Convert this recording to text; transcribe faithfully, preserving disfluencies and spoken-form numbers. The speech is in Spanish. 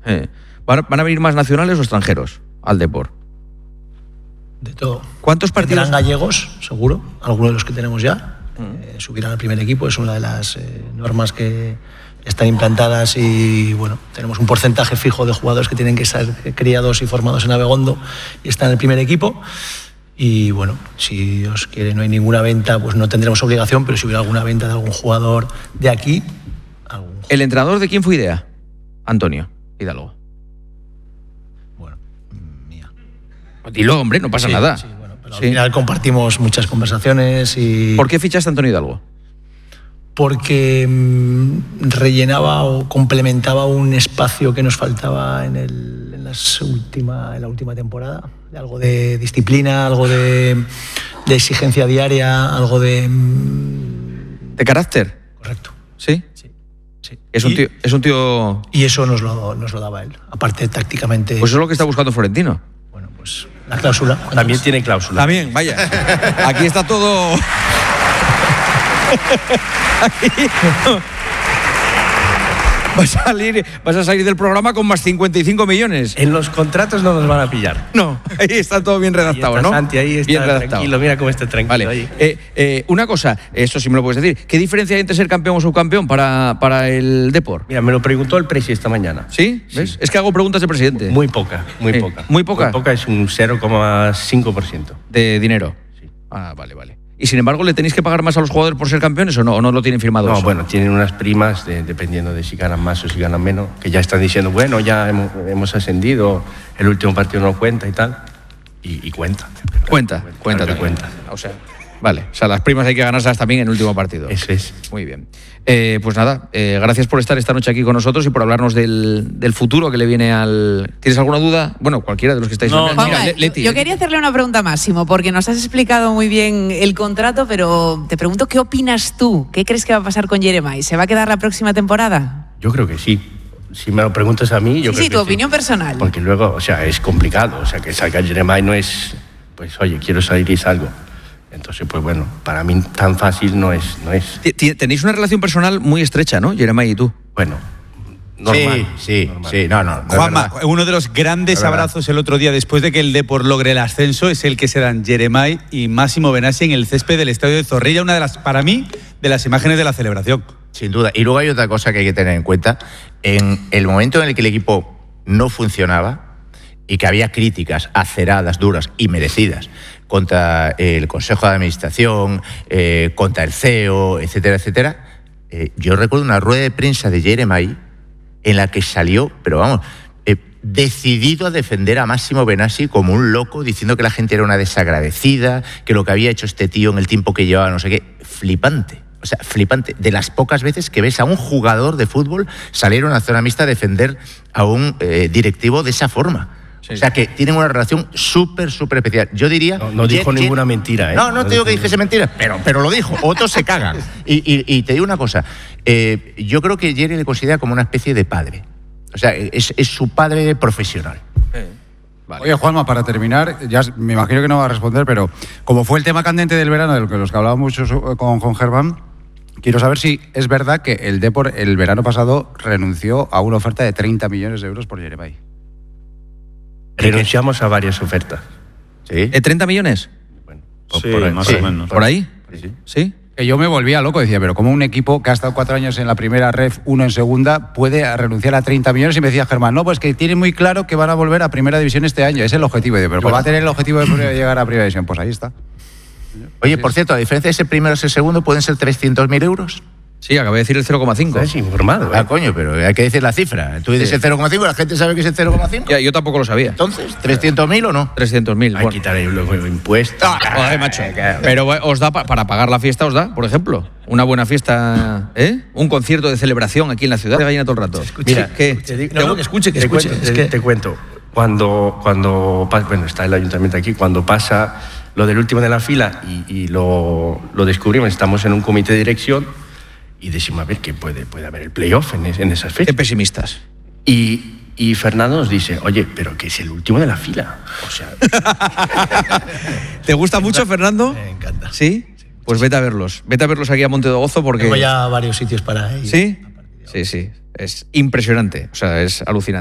Eh. ¿Van, ¿Van a venir más nacionales o extranjeros al Depor? De todo. ¿Cuántos partidos? Vendrán gallegos, seguro, algunos de los que tenemos ya. Mm. Eh, subirán al primer equipo, es una de las eh, normas que están implantadas y bueno, tenemos un porcentaje fijo de jugadores que tienen que estar criados y formados en Abegondo y están en el primer equipo. Y bueno, si Dios quiere no hay ninguna venta, pues no tendremos obligación, pero si hubiera alguna venta de algún jugador de aquí... Algún... ¿El entrenador de quién fue idea? Antonio Hidalgo. Bueno, mía. Dilo, hombre, no pasa sí, nada. Sí, bueno, pero sí. Al final compartimos muchas conversaciones y... ¿Por qué fichaste a Antonio Hidalgo? Porque mmm, rellenaba o complementaba un espacio que nos faltaba en, el, en, las última, en la última temporada. Algo de disciplina, algo de, de exigencia diaria, algo de... Mmm... ¿De carácter? Correcto. ¿Sí? Sí. sí. Es, un tío, es un tío... Y eso nos lo, nos lo daba él. Aparte, tácticamente... Pues eso es lo que está buscando Florentino. Bueno, pues la cláusula. También tiene cláusula. También, vaya. Aquí está todo... Aquí... Vas a, salir, vas a salir del programa con más cincuenta y cinco millones. En los contratos no nos van a pillar. No, ahí está todo bien redactado, ahí está ¿no? Santi, ahí está bien redactado. Tranquilo, mira cómo está tranquilo. Vale. Ahí. Eh, eh, una cosa, eso sí me lo puedes decir. ¿Qué diferencia hay entre ser campeón o subcampeón para, para el Depor? Mira, me lo preguntó el presi esta mañana. ¿Sí? ¿Ves? Sí. Es que hago preguntas de presidente. Muy poca, muy Sí. poca. ¿Muy poca? Muy poca, es un cero coma cinco por ciento. De dinero. Sí. Ah, vale, vale. Y sin embargo, ¿le tenéis que pagar más a los jugadores por ser campeones o no? ¿O no lo tienen firmado? No, eso? bueno, tienen unas primas, de, dependiendo de si ganan más o si ganan menos, que ya están diciendo, bueno, ya hemos, hemos ascendido, el último partido no cuenta y tal. Y, y cuenta. Cuenta, Claro, cuenta, claro que también. cuenta. O sea, vale. O sea, las primas hay que ganárselas también en el último partido. Eso es. Muy bien. Eh, pues nada, eh, gracias por estar esta noche aquí con nosotros y por hablarnos del, del futuro que le viene al... ¿Tienes alguna duda? Bueno, cualquiera de los que estáis... No, Mira, Juanma, Le- Leti, yo Leti. quería hacerle una pregunta a Máximo, porque nos has explicado muy bien el contrato, pero te pregunto, ¿qué opinas tú? ¿Qué crees que va a pasar con Jeremai? ¿Se va a quedar la próxima temporada? Yo creo que sí. Si me lo preguntas a mí, yo Sí, creo sí, que tu opinión personal. Porque luego, o sea, es complicado. O sea, que salga Jeremai no es, pues, oye, quiero salir y salgo. Entonces, pues bueno, para mí tan fácil no es. No es. T- t- Tenéis una relación personal muy estrecha, ¿no? Jeremai y tú. Bueno, normal. Sí, sí, normal. sí, no, no. no es Juanma, verdad. uno de los grandes Es verdad. abrazos el otro día después de que el Depor logre el ascenso es el que se dan Jeremai y Máximo Benassi en el césped del estadio de Zorrilla, una de las, para mí, de las imágenes de la celebración. Sin duda. Y luego hay otra cosa que hay que tener en cuenta. En el momento en el que el equipo no funcionaba y que había críticas aceradas, duras y merecidas contra el Consejo de Administración, eh, contra el C E O, etcétera, etcétera, eh, yo recuerdo una rueda de prensa de Jeremai en la que salió, pero vamos, eh, decidido a defender a Máximo Benassi como un loco, diciendo que la gente era una desagradecida, que lo que había hecho este tío en el tiempo que llevaba, no sé qué, flipante. O sea, flipante. De las pocas veces que ves a un jugador de fútbol salir a una zona mixta a defender a un eh, directivo de esa forma. Sí, o sea, que tienen una relación súper, súper especial. Yo diría... No, no dijo Jer- ninguna mentira, ¿eh? No, no, No te digo dijo que dijese mentira, pero, pero lo dijo. Otros se cagan. Y, y, y te digo una cosa. Eh, yo creo que Jerry le considera como una especie de padre. O sea, es, es su padre profesional. Vale. Oye, Juanma, para terminar, ya me imagino que no va a responder, pero como fue el tema candente del verano, de lo que los que hablábamos mucho con, con Germán, quiero saber si es verdad que el Depor el verano pasado renunció a una oferta de treinta millones de euros por Jeremai. Renunciamos a varias ofertas. ¿Sí? ¿Eh, ¿treinta millones? Bueno, Sí, por ahí. más Sí. o menos. ¿Por ahí? Sí. ¿Sí? Que yo me volvía loco, decía, pero ¿cómo un equipo que ha estado cuatro años en la primera ref, uno en segunda, puede renunciar a treinta millones? Y me decía Germán, no, pues que tiene muy claro que van a volver a primera división este año, es el objetivo. Y digo, pero ¿cómo va a tener el objetivo de llegar a primera división? Pues ahí está. Oye, por cierto, a diferencia de ese primero y ese segundo, ¿pueden ser trescientos mil euros? Sí, acabé de decir el cero coma cinco. Es informado, ¿eh? Ah, coño, pero hay que decir la cifra. Tú dices Sí. el cero coma cinco, la gente sabe que es el cero coma cinco. Ya, yo tampoco lo sabía. Entonces, ¿trescientos mil o no? trescientos mil. Hay que quitar ahí luego impuestos. Joder, macho. Pero eh, os da pa- para pagar la fiesta, os da, por ejemplo, una buena fiesta, ¿eh? Un concierto de celebración aquí en la ciudad de Gallina todo el rato. Mira, ¿qué? te digo- No, no, que escuche, que te escuche. Cuento, Es te, que- te cuento. Cuando, cuando pasa, bueno, está el ayuntamiento aquí, cuando pasa lo del último de la fila y, y lo, lo descubrimos, estamos en un comité de dirección y decimos, a ver, que puede, puede haber el playoff en, es- en esas Qué fechas. pesimistas. Y, y Fernando nos dice, oye, pero que es el último de la fila. O sea, ¿Te gusta mucho, Fernando? Me encanta. ¿Sí? Pues vete a verlos. Vete a verlos aquí a Monte de Gozo porque... Tengo ya varios sitios para ir. ¿Sí? Sí, sí. Es impresionante. O sea, es alucinante.